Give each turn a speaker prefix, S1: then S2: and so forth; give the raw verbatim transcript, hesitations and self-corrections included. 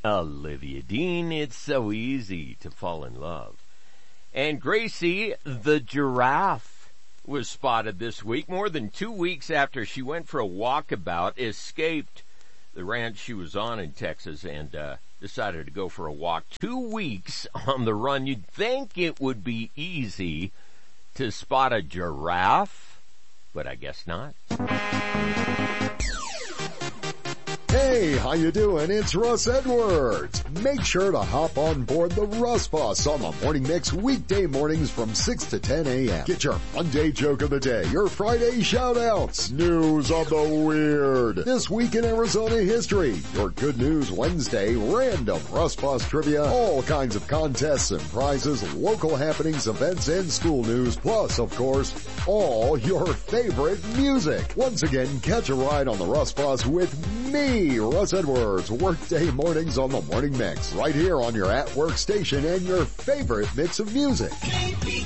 S1: Olivia Dean, it's so easy to fall in love. And Gracie, the giraffe, was spotted this week, more than two weeks after she went for a walkabout, escaped the ranch she was on in Texas, and uh, decided to go for a walk. Two weeks on the run. You'd think it would be easy to spot a giraffe, but I guess not.
S2: Hey, how you doing? It's Russ Edwards. Make sure to hop on board the Russ Bus on the Morning Mix weekday mornings from six to ten a.m. Get your Monday joke of the day, your Friday shout-outs, news of the weird, this week in Arizona history, your Good News Wednesday, random Russ Bus trivia, all kinds of contests and prizes, local happenings, events, and school news, plus, of course, all your favorite music. Once again, catch a ride on the Russ Bus with me, Russ Edwards, workday mornings on the Morning Mix, right here on your at-work station and your favorite mix of music.
S3: K B